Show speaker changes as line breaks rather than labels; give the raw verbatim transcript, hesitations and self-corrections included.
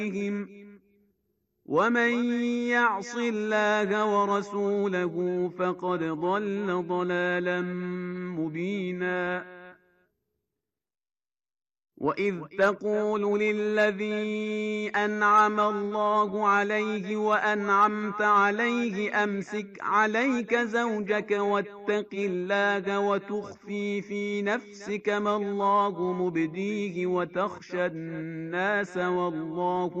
بهم ومن يعص الله ورسوله فقد ضل ضلالا مبينا وإذ تقول للذي أنعم الله عليه وأنعمت عليه أمسك عليك زوجك واتق الله وتخفي في نفسك ما الله مبديه وتخشى الناس والله